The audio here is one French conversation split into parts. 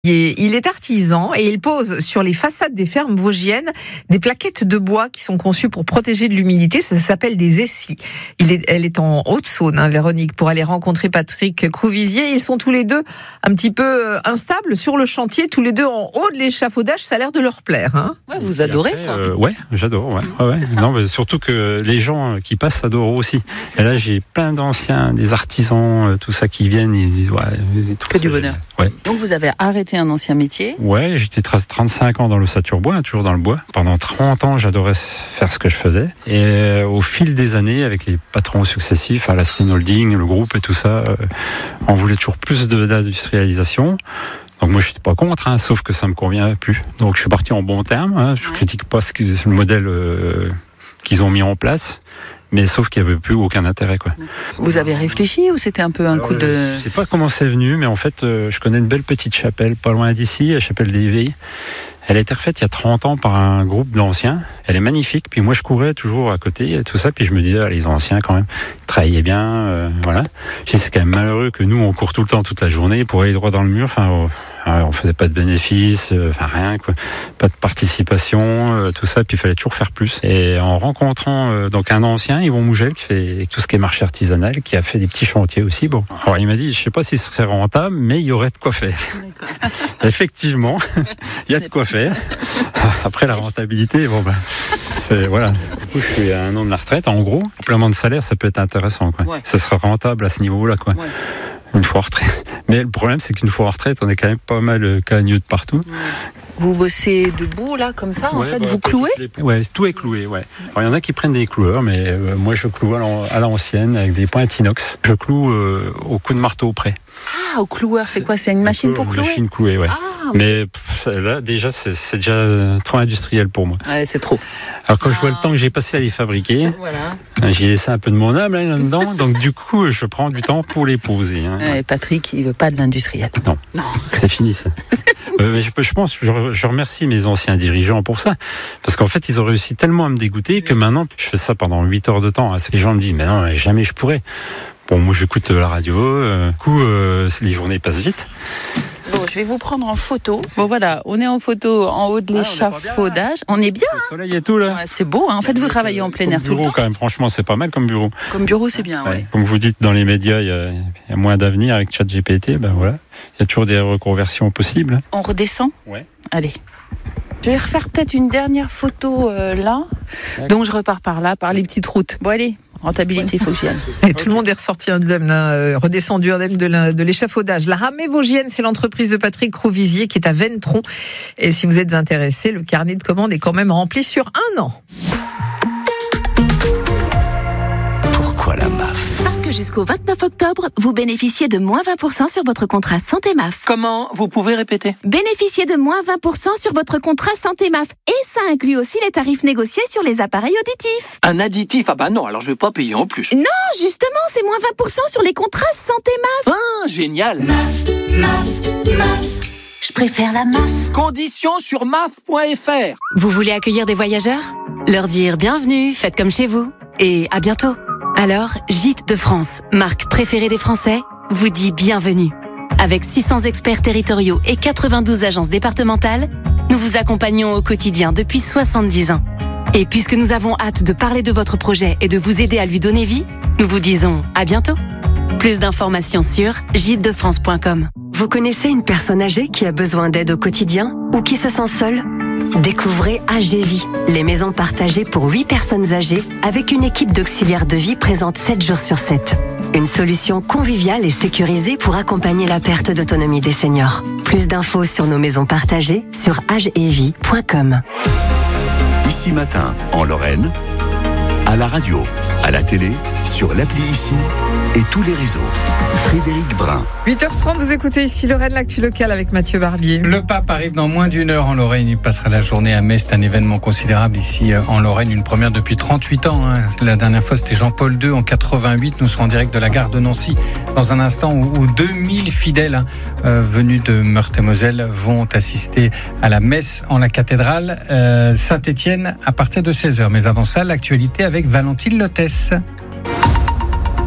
Il est artisan et il pose sur les façades des fermes vosgiennes des plaquettes de bois qui sont conçues pour protéger de l'humidité. Ça s'appelle des essis. Elle est en Haute-Saône, Véronique, pour aller rencontrer Patrick Crouvisier. Ils sont tous les deux un petit peu instables sur le chantier, tous les deux en haut de l'échafaudage. Ça a l'air de leur plaire. Hein. Ouais, vous adorez quoi. Ouais, j'adore. Ouais. Non, mais surtout que les gens qui passent adorent aussi. Et là, j'ai plein d'anciens, des artisans, tout ça qui viennent. Que du bonheur. Ouais. Donc vous avez arrêté un ancien métier. Ouais, j'étais 35 ans dans l'ossature bois, toujours dans le bois. Pendant 30 ans, j'adorais faire ce que je faisais. Et au fil des années, avec les patrons successifs, la Stein Holding, le groupe et tout ça, on voulait toujours plus d'industrialisation. Donc moi, je n'étais pas contre, sauf que ça me convient plus. Donc je suis parti en bon terme. Je critique pas le modèle qu'ils ont mis en place. Mais sauf qu'il n'y avait plus aucun intérêt, quoi. Vous avez réfléchi ou c'était un peu un coup de... Je sais pas comment c'est venu, mais en fait, je connais une belle petite chapelle, pas loin d'ici, la chapelle des Veilles. Elle a été refaite il y a 30 ans par un groupe d'anciens. Elle est magnifique. Puis moi, je courais toujours à côté et tout ça. Puis je me disais, les anciens, quand même, ils travaillaient bien, voilà. Je dis, c'est quand même malheureux que nous, on court tout le temps, toute la journée pour aller droit dans le mur. Enfin, on faisait pas de bénéfices, rien, quoi. Pas de participation, tout ça. Puis il fallait toujours faire plus. Et en rencontrant donc un ancien, Yvon Mougel, qui fait tout ce qui est marché artisanal, qui a fait des petits chantiers aussi. Bon, alors il m'a dit, je sais pas si ce serait rentable, mais il y aurait de quoi faire. Effectivement, il y a de quoi faire. Après la rentabilité, c'est voilà. Du coup, je suis à 1 an de la retraite. En gros, complément de salaire, ça peut être intéressant, quoi. Ouais. Ça sera rentable à ce niveau-là, quoi. Ouais. Une fois en retraite. Mais le problème, c'est qu'une fois en retraite, on est quand même pas mal cagneux de partout. Ouais. Vous bossez debout, là, comme ça, en fait, vous clouez ? Ouais, tout est cloué, ouais. Alors, il y en a qui prennent des cloueurs, mais moi, je cloue à l'ancienne, avec des pointes inox. Je cloue au coup de marteau près. Ah, au cloueur, c'est quoi ? C'est une machine pour clouer ? Une machine clouée, ouais. Mais là, déjà, c'est déjà trop industriel pour moi. Ouais, c'est trop. Alors, quand je vois le temps que j'ai passé à les fabriquer, j'ai laissé un peu de mon âme là-dedans. Donc, du coup, je prends du temps pour les poser. Ouais, Patrick, il veut pas de l'industriel. Non. C'est fini, ça. Mais je pense, je remercie mes anciens dirigeants pour ça. Parce qu'en fait, ils ont réussi tellement à me dégoûter que maintenant, je fais ça pendant 8 heures de temps. Les gens me disent, mais non, jamais je pourrais. Bon, moi, j'écoute la radio. Du coup, les journées passent vite. Bon, je vais vous prendre en photo. Bon, voilà, on est en photo en haut de l'échafaudage. On est bien. Le soleil et tout, là. Ouais, c'est beau, hein. En fait, vous travaillez en plein air tout le temps. Quand même, franchement, c'est pas mal comme bureau. Comme bureau, c'est bien, ouais. Comme vous dites, dans les médias, il y a moins d'avenir avec ChatGPT. Ben voilà. Il y a toujours des reconversions possibles. On redescend ? Ouais. Allez. Je vais refaire peut-être une dernière photo là. Donc, je repars par là, par les petites routes. Bon, allez. Rentabilité, il faut que j'y aille. Et tout le monde est ressorti indemne, redescendu indemne de l'échafaudage. La Ramée Vosgienne, c'est l'entreprise de Patrick Crouvisier qui est à Ventron. Et si vous êtes intéressé, le carnet de commandes est quand même rempli sur 1 an. Pourquoi la MAF ? Parce que jusqu'au 29 octobre, vous bénéficiez de moins 20% sur votre contrat Santé MAF. Comment ? Vous pouvez répéter ? Bénéficiez de moins 20% sur votre contrat Santé MAF. Et ça inclut aussi les tarifs négociés sur les appareils auditifs. Un additif ? Ah bah non, alors je vais pas payer en plus. Non, justement, c'est moins 20% sur les contrats Santé MAF. Ah, génial ! MAF. Je préfère la MAF. Conditions sur maf.fr. Vous voulez accueillir des voyageurs ? Leur dire bienvenue, faites comme chez vous. Et à bientôt. Alors, Gîtes de France, marque préférée des Français, vous dit bienvenue. Avec 600 experts territoriaux et 92 agences départementales, nous vous accompagnons au quotidien depuis 70 ans. Et puisque nous avons hâte de parler de votre projet et de vous aider à lui donner vie, nous vous disons à bientôt. Plus d'informations sur gîtesdefrance.com. Vous connaissez une personne âgée qui a besoin d'aide au quotidien ou qui se sent seule ? Découvrez AGVie, les maisons partagées pour 8 personnes âgées avec une équipe d'auxiliaires de vie présente 7 jours sur 7. Une solution conviviale et sécurisée pour accompagner la perte d'autonomie des seniors. Plus d'infos sur nos maisons partagées sur agevie.com. Ici Matin, en Lorraine, à la radio, à la télé, sur l'appli Ici et tous les réseaux. Frédéric Brun. 8h30, vous écoutez ici Lorraine, l'actu locale avec Mathieu Barbier. Le pape arrive dans moins d'1 heure en Lorraine. Il passera la journée à Metz. C'est un événement considérable ici en Lorraine. Une première depuis 38 ans. La dernière fois, c'était Jean-Paul II en 88. Nous serons en direct de la gare de Nancy dans un instant où 2000 fidèles venus de Meurthe-et-Moselle vont assister à la messe en la cathédrale Saint-Étienne à partir de 16h. Mais avant ça, l'actualité avec Valentine Lotès.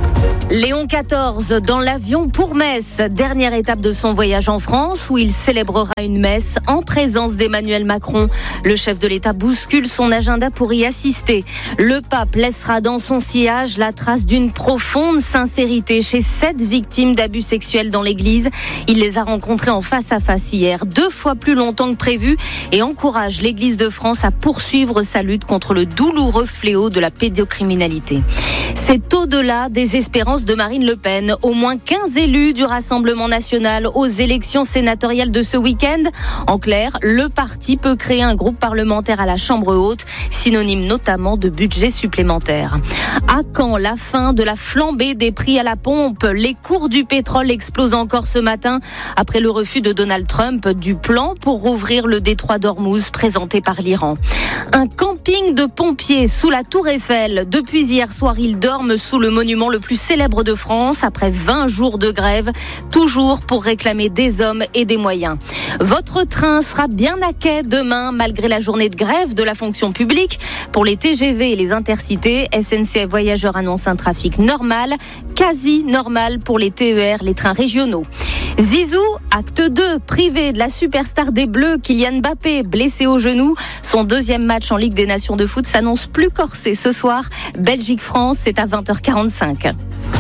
Léon XIV dans l'avion pour Metz, dernière étape de son voyage en France où il célébrera une messe en présence d'Emmanuel Macron. Le chef de l'État bouscule son agenda pour y assister. Le pape laissera dans son sillage la trace d'une profonde sincérité chez 7 victimes d'abus sexuels dans l'église. Il les a rencontrées en face à face hier, 2 fois plus longtemps que prévu, et encourage l'Église de France à poursuivre sa lutte contre le douloureux fléau de la pédocriminalité. C'est au-delà des espérances de Marine Le Pen. Au moins 15 élus du Rassemblement national aux élections sénatoriales de ce week-end. En clair, le parti peut créer un groupe parlementaire à la Chambre haute, synonyme notamment de budget supplémentaire. À quand la fin de la flambée des prix à la pompe ? Les cours du pétrole explosent encore ce matin après le refus de Donald Trump du plan pour rouvrir le détroit d'Ormuz présenté par l'Iran. Un camping de pompiers sous la Tour Eiffel. Depuis hier soir, ils dorment sous le monument le plus célèbre de France après 20 jours de grève, toujours pour réclamer des hommes et des moyens. Votre train sera bien à quai demain, malgré la journée de grève de la fonction publique. Pour les TGV et les intercités, SNCF Voyageurs annonce un trafic normal, quasi normal pour les TER, les trains régionaux. Zizou, acte 2, privé de la superstar des Bleus, Kylian Mbappé, blessé au genou. Son 2e match en Ligue des Nations de foot s'annonce plus corsé ce soir. Belgique-France, c'est à 20h45.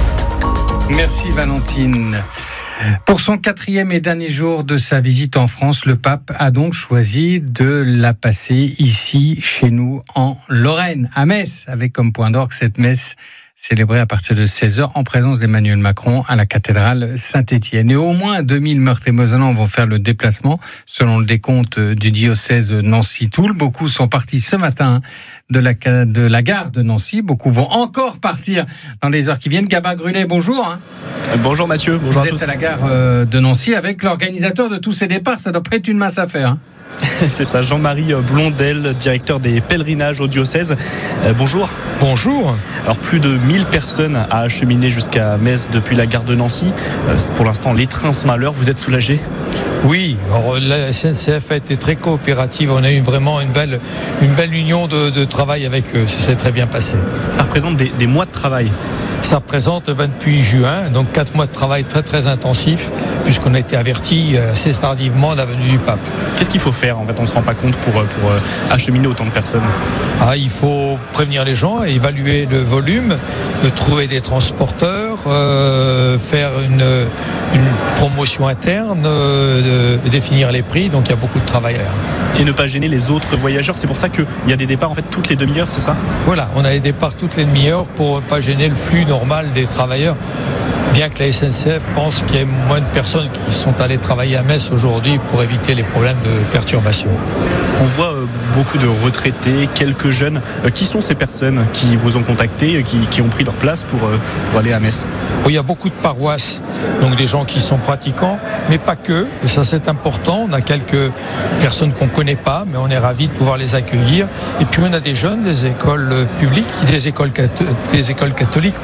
Merci Valentine. Pour son 4e et dernier jour de sa visite en France, le pape a donc choisi de la passer ici, chez nous, en Lorraine, à Metz, avec comme point d'orgue cette messe célébrée à partir de 16h en présence d'Emmanuel Macron à la cathédrale Saint-Étienne. Et au moins 2000 Meurthe-et-Mosellans vont faire le déplacement, selon le décompte du diocèse Nancy-Toul. Beaucoup sont partis ce matin de la gare de Nancy. Beaucoup vont encore partir dans les heures qui viennent. Gabin Grunet, bonjour. Bonjour Mathieu, bonjour à tous. Vous êtes à la gare de Nancy avec l'organisateur de tous ces départs. Ça doit pas être une mince affaire. C'est ça, Jean-Marie Blondel, directeur des pèlerinages au diocèse. Bonjour. Bonjour. Alors plus de 1000 personnes à acheminer jusqu'à Metz depuis la gare de Nancy. Pour l'instant, les trains sont à l'heure. Vous êtes soulagé ? Oui, alors, la SNCF a été très coopérative. On a eu vraiment une belle union de travail avec eux. Ça s'est très bien passé. Ça représente des mois de travail. Ça représente depuis juin, donc 4 mois de travail très très intensif, puisqu'on a été averti assez tardivement de la venue du pape. Qu'est-ce qu'il faut faire en fait ? On ne se rend pas compte pour acheminer autant de personnes. Il faut prévenir les gens, évaluer le volume, trouver des transporteurs, faire une promotion interne, définir les prix, donc il y a beaucoup de travail à faire. Et ne pas gêner les autres voyageurs, c'est pour ça qu'il y a des départs en fait toutes les demi-heures, c'est ça ? Voilà, on a des départs toutes les demi-heures pour ne pas gêner le flux normal des travailleurs. Bien que la SNCF pense qu'il y ait moins de personnes qui sont allées travailler à Metz aujourd'hui pour éviter les problèmes de perturbation. On voit beaucoup de retraités, quelques jeunes. Qui sont ces personnes qui vous ont contacté, qui ont pris leur place pour aller à Metz ? Il y a beaucoup de paroisses, donc des gens qui sont pratiquants, mais pas que. Et ça, c'est important. On a quelques personnes qu'on ne connaît pas, mais on est ravis de pouvoir les accueillir. Et puis, on a des jeunes des écoles publiques, des écoles catholiques,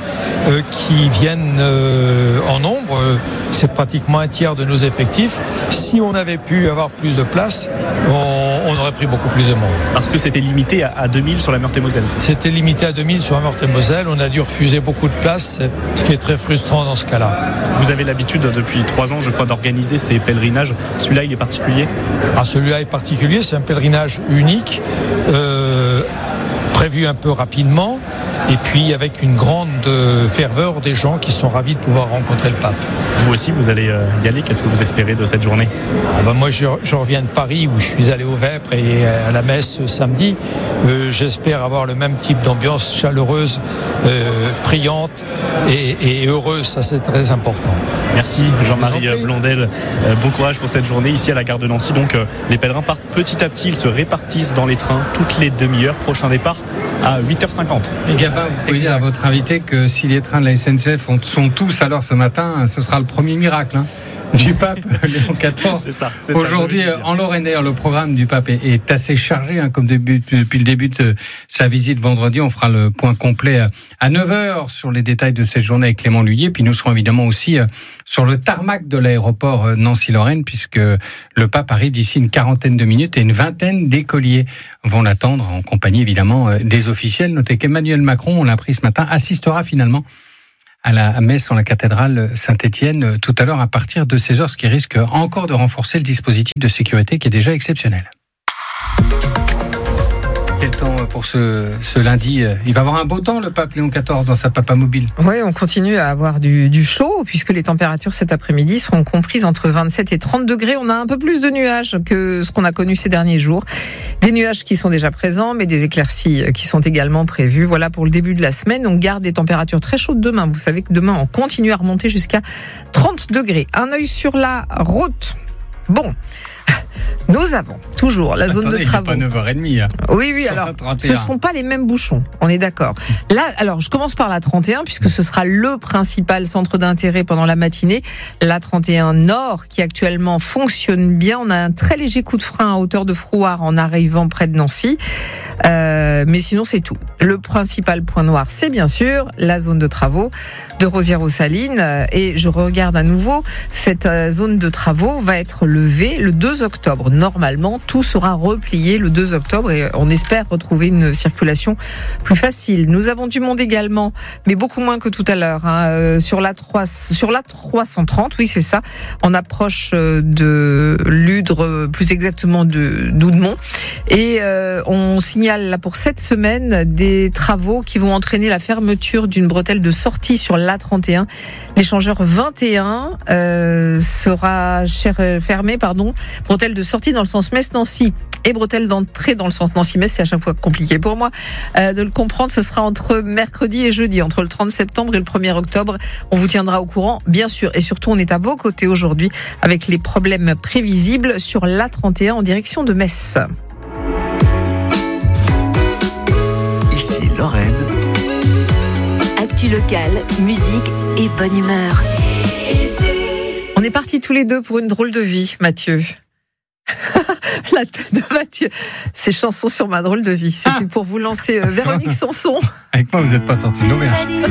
qui viennent en nombre. C'est pratiquement un tiers de nos effectifs. Si on avait pu avoir plus de place, on aurait pris beaucoup plus de monde. Parce que c'était limité à 2000 sur la Meurthe-et-Moselle. C'était limité à 2000 sur la Meurthe-et-Moselle. On a dû refuser beaucoup de places, ce qui est très frustrant dans ce cas-là. Vous avez l'habitude depuis 3 ans, je crois, d'organiser ces pèlerinages. Celui-là, il est particulier ? Celui-là est particulier. C'est un pèlerinage unique, prévu un peu rapidement. Et puis avec une grande ferveur des gens qui sont ravis de pouvoir rencontrer le pape. Vous aussi, vous allez y aller. Qu'est-ce que vous espérez de cette journée ? Moi, je reviens de Paris où je suis allé au Vêpres et à la messe samedi. J'espère avoir le même type d'ambiance chaleureuse, priante et heureuse. Ça, c'est très important. Merci Jean-Marie Blondel. Bon courage pour cette journée ici à la gare de Nancy. Donc les pèlerins partent petit à petit. Ils se répartissent dans les trains toutes les demi-heures. Prochain départ à 8h50. Et Gabin, vous pouvez dire à votre invité que si les trains de la SNCF sont tous à l'heure ce matin, ce sera le premier miracle du pape Léon XIV. C'est ça. Aujourd'hui, en Lorraine, d'ailleurs, le programme du pape est assez chargé, comme depuis le début de sa visite vendredi. On fera le point complet à 9h sur les détails de cette journée avec Clément Lhuillier. Puis nous serons évidemment aussi sur le tarmac de l'aéroport Nancy-Lorraine, puisque le pape arrive d'ici une quarantaine de minutes et une vingtaine d'écoliers vont l'attendre en compagnie évidemment des officiels. Notez qu'Emmanuel Macron, on l'a appris ce matin, assistera finalement à Metz, en la cathédrale Saint-Étienne, tout à l'heure à partir de 16h, ce qui risque encore de renforcer le dispositif de sécurité qui est déjà exceptionnel. Quel temps pour ce lundi? Il va avoir un beau temps, le pape Léon XIV, dans sa papamobile. Oui, on continue à avoir du chaud, puisque les températures cet après-midi seront comprises entre 27 et 30 degrés. On a un peu plus de nuages que ce qu'on a connu ces derniers jours. Des nuages qui sont déjà présents, mais des éclaircies qui sont également prévues. Voilà pour le début de la semaine. On garde des températures très chaudes demain. Vous savez que demain, on continue à remonter jusqu'à 30 degrés. Un œil sur la route. Bon. Nous avons toujours la zone de travaux. Il n'est pas 9h30. Hein. Oui, alors, ce ne seront pas les mêmes bouchons, on est d'accord. Là, alors, je commence par la 31, puisque ce sera le principal centre d'intérêt pendant la matinée. La 31 Nord, qui actuellement fonctionne bien. On a un très léger coup de frein à hauteur de Frouard en arrivant près de Nancy. Mais sinon, c'est tout. Le principal point noir, c'est bien sûr la zone de travaux de Rosières-aux-Salines. Et je regarde à nouveau, cette zone de travaux va être levée le 2 octobre. Normalement, tout sera replié le 2 octobre et on espère retrouver une circulation plus facile. Nous avons du monde également, mais beaucoup moins que tout à l'heure, hein, sur la 330, oui c'est ça, on approche de Ludre, plus exactement de d'Oudemont. Et on signale là pour cette semaine des travaux qui vont entraîner la fermeture d'une bretelle de sortie sur l'A31. L'échangeur 21 sera fermé, bretelle de sortie dans le sens Metz-Nancy et bretelle d'entrée dans le sens Nancy-Metz. C'est à chaque fois compliqué pour moi de le comprendre. Ce sera entre mercredi et jeudi, entre le 30 septembre et le 1er octobre. On vous tiendra au courant, bien sûr. Et surtout, on est à vos côtés aujourd'hui avec les problèmes prévisibles sur l'A31 en direction de Metz. Ici Lorraine. Actu locale, musique et bonne humeur. On est partis tous les deux pour une drôle de vie, Mathieu. La tête de Mathieu. Ces chansons sur ma drôle de vie. C'était pour vous lancer Véronique Sanson. Avec moi, vous n'êtes pas sorti de l'auberge.